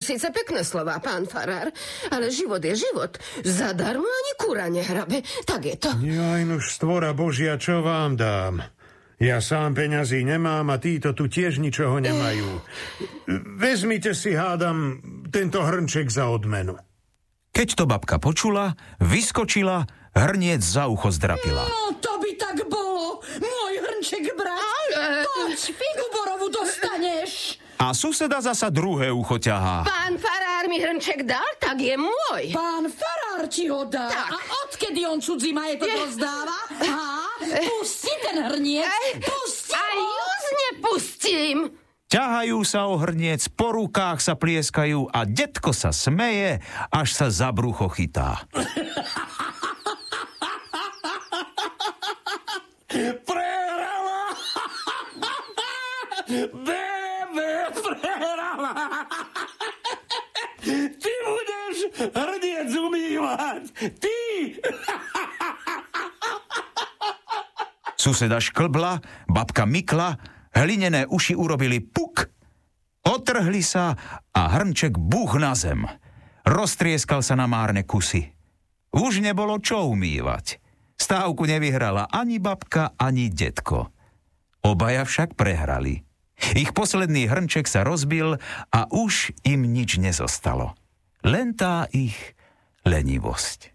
síce pekné slová, pán farár, ale život je život. Zadarmo ani kúra nehrabe. Tak je to. Jaj, nuž stvora Božia, čo vám dám? Ja sám peňazí nemám a títo tu tiež ničoho nemajú. Vezmite si, hádam, tento hrnček za odmenu. Keď to babka počula, vyskočila, hrniec za ucho zdrapila. No, to by tak bolo. Môj hrnček, brat. Poď, figu borovu dostaneš. A suseda zasa druhé ucho ťahá. Pán farár mi hrnček dal, tak je môj. Pán farár ti ho dá. Tak. A odkedy on cudzí majetok rozdáva? Pusti ten hrniec. Pusti ho. A już nepustím. Ťahajú sa o hrniec, po rukách sa plieskajú a detko sa smeje, až sa za brucho chytá. Prehrala! Prehrala! Ty budeš hrniec umývať! Ty! Suseda šklbla, babka mykla, hlinené uši urobili puk, otrhli sa a hrnček buch na zem. Roztrieskal sa na márne kusy. Už nebolo čo umývať. Stávku nevyhrala ani babka, ani detko. Obaja však prehrali. Ich posledný hrnček sa rozbil a už im nič nezostalo. Len tá ich lenivosť.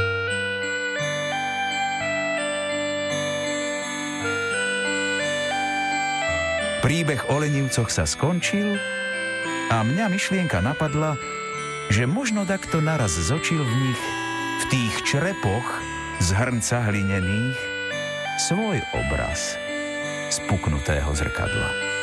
Príbeh o lenivcoch sa skončil a mňa myšlienka napadla, že možno takto naraz zočil v nich, v tých črepoch z hrnca hlinených, svoj obraz z puknutého zrkadla.